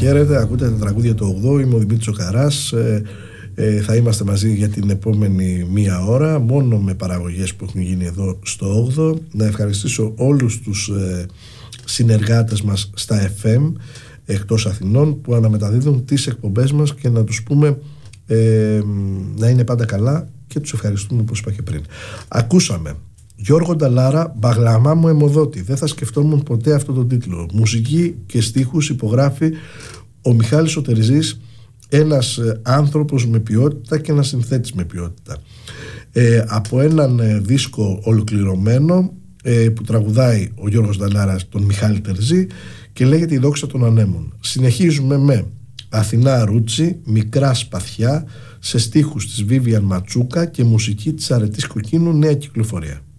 Χαίρετε, ακούτε τα τραγούδια του 8. Είμαι ο Δημήτρης ο Καράς. Θα είμαστε μαζί για την επόμενη μία ώρα, μόνο με παραγωγές που έχουν γίνει εδώ στο 8. Να ευχαριστήσω όλους τους συνεργάτες μας στα FM εκτός Αθηνών που αναμεταδίδουν τις εκπομπές μας και να τους πούμε να είναι πάντα καλά και τους ευχαριστούμε όπως είπα και πριν. Ακούσαμε Γιώργο Νταλάρα, «Μπαγλαμά μου αιμοδότη». Δεν θα σκεφτόμουν ποτέ αυτό τον τίτλο. Μουσική και στίχους υπογράφει ο Μιχάλης ο Τερζής, ένας άνθρωπος με ποιότητα και ένας συνθέτης με ποιότητα. Από έναν δίσκο ολοκληρωμένο που τραγουδάει ο Γιώργος Νταλάρας τον Μιχάλη Τερζή και λέγεται «Η δόξα των ανέμων». Συνεχίζουμε με Αθηνά Ρούτσι, «Μικρά σπαθιά», σε στίχους της Βίβιαν Ματσούκα και μουσική της Αρετής Κοκκίνου, νέα κυκλοφορία.